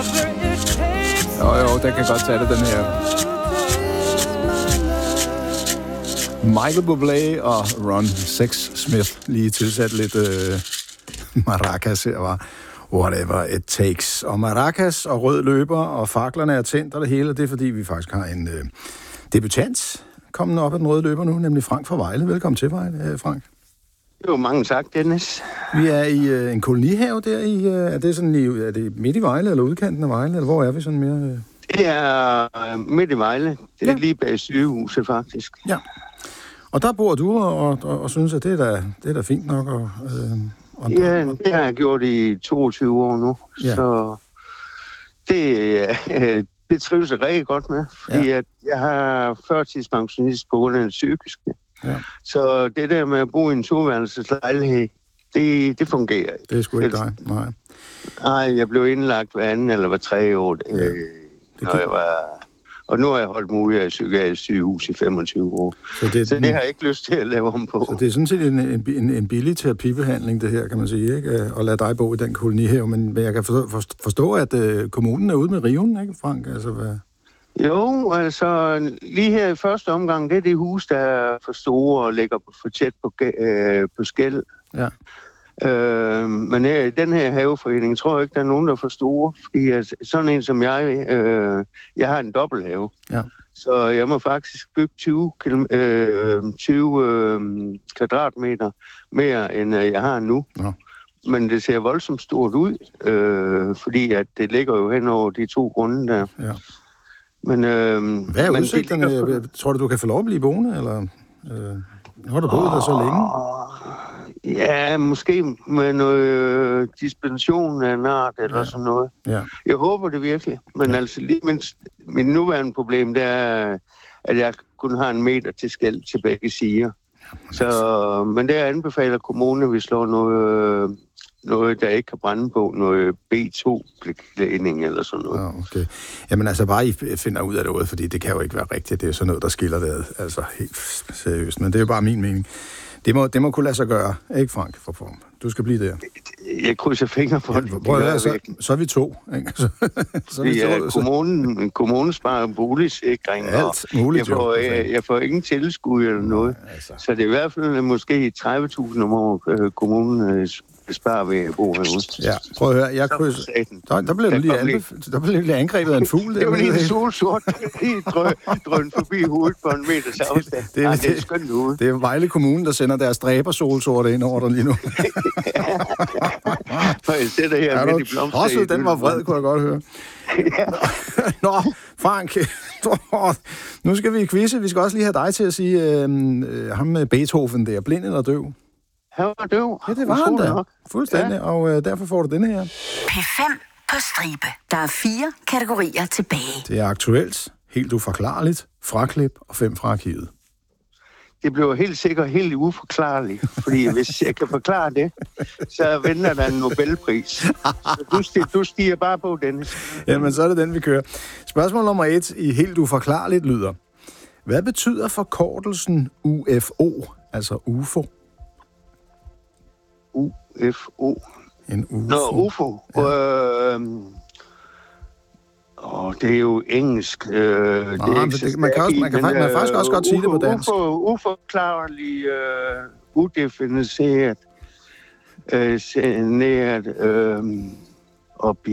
Jo, den kan godt tage det, den her. Michael Bublé og Ron Sexsmith lige tilsat lidt maracas her, var whatever it takes. Og maracas og rød løber og faklerne er tændt og det hele, det er fordi, vi faktisk har en debutant kommende op af den røde løber nu, nemlig Frank fra Vejle. Velkommen til, Vejle, Frank. Jo, mange tak, Dennis. Vi er i en kolonihave der i, er det midt i Vejle eller udkanten af Vejle, eller hvor er vi sådan mere? Det er midt i Vejle. Det er lige bag sygehuset, faktisk. Ja. Og der bor du og synes, at det er da fint nok. Ja, det har jeg gjort i 22 år nu. Ja. Så det trives jeg rigtig godt med, fordi at jeg har førtidspensionist på grund af den psykiske. Ja. Så det der med at bo i en toværelseslejlighed, det fungerer ikke. Det er sgu ikke dig, nej. Nej, jeg blev indlagt hver anden eller hver 3 år, når jeg var... Og nu har jeg holdt mig ude af psykiatrisk sygehus i 25 år. Så det har jeg ikke lyst til at lave om på. Så det er sådan set en billig terapibehandling, det her, kan man sige, ikke? At lade dig bo i den kolonihave. Men jeg kan forstå, at kommunen er ude med riven, ikke, Frank? Altså, hvad? Jo, altså lige her i første omgang, det er det hus, der er for store og ligger for tæt på skel. Ja. Men i den her haveforening tror jeg ikke, der er nogen, der er for store. Fordi sådan en som jeg har en dobbelthave. Ja. Så jeg må faktisk bygge 20 kvadratmeter mere, end jeg har nu. Ja. Men det ser voldsomt stort ud, fordi at det ligger jo hen over de 2 grunde der. Ja. Men, hvad er udsigterne? Tror du kan få lov at blive boende, eller har du boet der så længe? Ja, måske med noget dispensation af en art eller sådan noget. Ja. Jeg håber det virkelig, men altså lige min nuværende problem, det er, at jeg kun har 1 meter til skel til begge sider. Så, men der anbefaler kommunen, at vi slår noget, der ikke kan brænde på, noget B2-beklædning eller sådan noget. Ja, okay. Jamen altså bare I finder ud af det, fordi det kan jo ikke være rigtigt. Det er sådan noget, der skiller det, altså helt seriøst. Men det er jo bare min mening. Det må kunne lade sig gøre, ikke Frank, for form. Du skal blive der. Jeg krydser fingre for det. Så er vi 2, ikke? Kommunen sparer boligsikring. Alt muligt, jeg får ingen tilskud eller noget. Altså. Så det er i hvert fald måske 30.000 om året, kommunen sparer ved at bo herude. Ja, prøv at høre. Der blev lige angrebet af en fugl. Det var lige en solsort. Lige drøn forbi hovedet på 1 meters afstand. Det er skønt ude. Det er Vejle Kommune, der sender deres dræbersolsorte ind over dig lige nu. For jeg sætter her midt i blomster. Den var vred, kunne jeg godt høre. Nå, Frank, nu skal vi i quizze. Vi skal også lige have dig til at sige, ham med Beethoven der, blind eller døv? Han var døv. Ja, det var han da. Fuldstændig, og derfor får du denne her. P5 på stribe. Der er 4 kategorier tilbage. Det er aktuelt, helt uforklarligt, fraklip og 5 fra arkivet. Det bliver helt sikkert helt uforklarligt, fordi hvis jeg kan forklare det, så venter der en Nobelpris. Så du stiger bare på, Dennis. Jamen, så er det den, vi kører. Spørgsmål nummer 1 i helt uforklarligt lyder: hvad betyder forkortelsen UFO, altså UFO? UFO. En UFO. Nå, UFO. Ja. Det er jo engelsk. Man kan faktisk også godt sige det på dansk. Uforklarlig, udefineret,